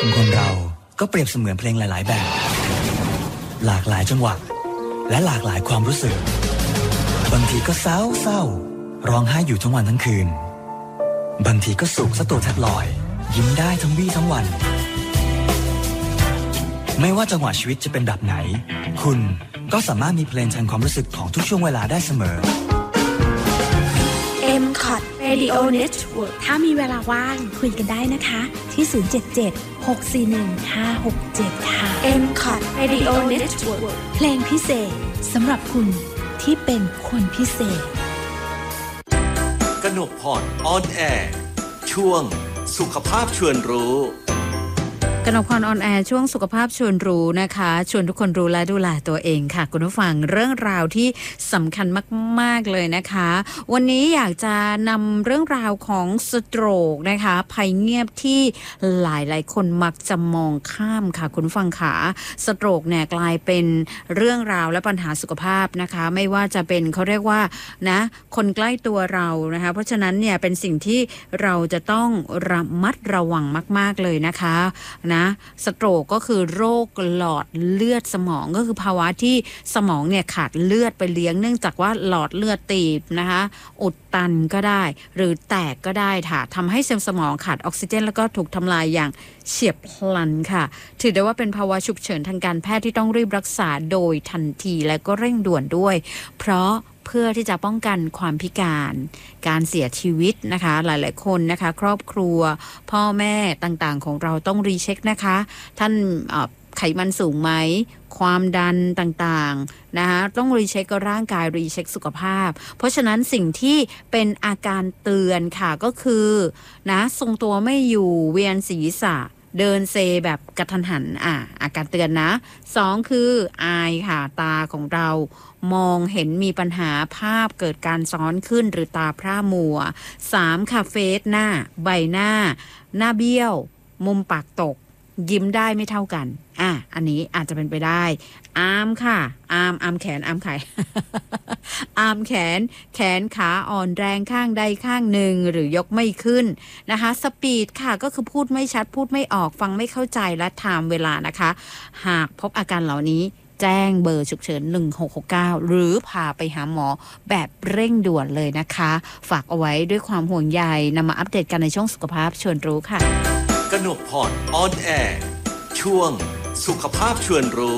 คนเราก็เปรียบเสมือนเพลงหลายๆแบบหลากหลายจังหวะและหลากหลายความรู้สึกบางทีก็เศร้าร้องไห้อยู่ทั้งวันทั้งคืนบางทีก็สุขซะตัวแทบลอยยิ้มได้ทั้งวี่ทั้งวันไม่ว่าจังหวะชีวิตจะเป็นแบบไหนคุณก็สามารถมีเพลงแทนความรู้สึกของทุกช่วงเวลาได้เสมอ MCOT Radio Network ถ้ามีเวลาว่างคุยกันได้นะคะที่077-641-567ค่ะ MCOT Radio Network เพลงพิเศษสำหรับคุณที่เป็นคนพิเศษกนกพรออนแอร์ช่วงสุขภาพชวนรู้กนกพรออนแอร์ช่วงสุขภาพชวนรู้นะคะชวนทุกคนรู้และดูแลตัวเองค่ะคุณผู้ฟังเรื่องราวที่สำคัญมากๆเลยนะคะวันนี้อยากจะนำเรื่องราวของสโตรกนะคะภัยเงียบที่หลายๆคนมักจะมองข้ามค่ะคุณผู้ฟังค่ะสโตรกเนี่ยกลายเป็นเรื่องราวและปัญหาสุขภาพนะคะไม่ว่าจะเป็นเขาเรียกว่านะคนใกล้ตัวเรานะคะเพราะฉะนั้นเนี่ยเป็นสิ่งที่เราจะต้องระมัดระวังมากๆเลยนะคะนะสโตรกก็คือโรคหลอดเลือดสมองก็คือภาวะที่สมองเนี่ยขาดเลือดไปเลี้ยงเนื่องจากว่าหลอดเลือดตีบนะคะอุดตันก็ได้หรือแตกก็ได้ค่ะทำให้เซลล์สมองขาดออกซิเจนแล้วก็ถูกทำลายอย่างเฉียบพลันค่ะถือได้ว่าเป็นภาวะฉุกเฉินทางการแพทย์ที่ต้องรีบรักษาโดยทันทีและก็เร่งด่วนด้วยเพราะเพื่อที่จะป้องกันความพิการการเสียชีวิตนะคะหลายๆคนนะคะครอบครัวพ่อแม่ต่างๆของเราต้องรีเช็คนะคะท่านไขมันสูงไหมความดันต่างๆนะคะต้องรีเช็คร่างกายรีเช็คสุขภาพเพราะฉะนั้นสิ่งที่เป็นอาการเตือนค่ะก็คือนะทรงตัวไม่อยู่เวียนศีรษะเดินเซแบบกระทันหันอาการเตือนนะ2คืออายค่ะตาของเรามองเห็นมีปัญหาภาพเกิดการซ้อนขึ้นหรือตาพร่ามัว3ค่ะเฟซหน้าใบหน้าเบี้ยวมุมปากตกยิ้มได้ไม่เท่ากันอันนี้อาจจะเป็นไปได้อาร์มค่ะอาร์มแขนอาร์มไข่ อาร์มแขนขาอ่อนแรงข้างใดข้างหนึ่งหรือยกไม่ขึ้นนะคะสปีดค่ะก็คือพูดไม่ชัดพูดไม่ออกฟังไม่เข้าใจและไทม์เวลานะคะหากพบอาการเหล่านี้แจ้งเบอร์ฉุกเฉิน1669หรือพาไปหาหมอแบบเร่งด่วนเลยนะคะฝากเอาไว้ด้วยความห่วงใยนำมาอัปเดตกันในช่วงสุขภาพชวนรู้ค่ะกนกพรออนแอร์ช่วงสุขภาพชวนรู้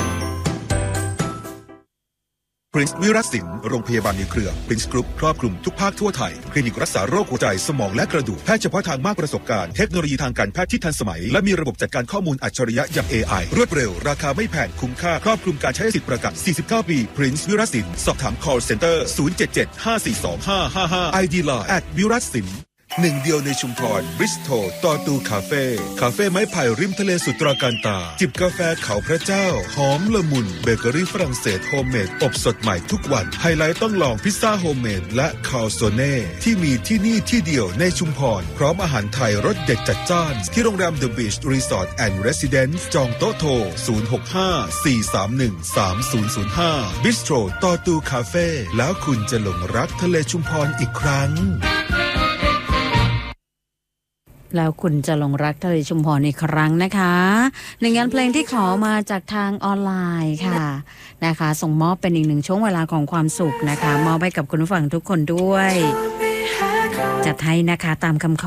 Prince วิรัตสินโรงพยาบาลในเครือ Prince Group ครอบคลุมทุกภาคทั่วไทยคลินิกรักษาโรคหัวใจสมองและกระดูกแพทย์เฉพาะทางมากประสบการณ์เทคโนโลยีทางการแพทย์ที่ทันสมัยและมีระบบจัดการข้อมูลอัจฉริยะอย่าง AI รวดเร็วราคาไม่แพงคุ้มค่าครอบคลุมการใช้สิทธิประกัน49ปี Prince วิรัตสินสอบถาม call center 077-542-555 ID Line @วิรัตสินหนึ่งเดียวในชุมพรบริสโตลตอตูคาเฟ่ไม้ไผ่ริมทะเลสุดตราการตาจิบกาแฟเขาพระเจ้าหอมละมุนเบเกอรี่ฝรั่งเศสโฮมเมดอบสดใหม่ทุกวันไฮไลท์ต้องลองพิซซ่าโฮมเมดและคาโซเน่ที่มีที่นี่ที่เดียวในชุมพรพร้อมอาหารไทยรสเด็ดจัดจ้านที่โรงแรม The Beach Resort and Residence จองโต๊ะโทร065-431-3005 บิสโตรตอตูคาเฟ่แล้วคุณจะหลงรักทะเลชุมพรอีกครั้งแล้วคุณจะหลงรักทะเลชุมพรอีกครั้งนะคะหนึ่งงานเพลงที่ขอมาจากทางออนไลน์ค่ะนะคะส่งมอบเป็นอีกหนึ่งช่วงเวลาของความสุขนะคะมอบให้กับคุณผู้ฟังทุกคนด้วยจัดให้นะคะตามคำขอ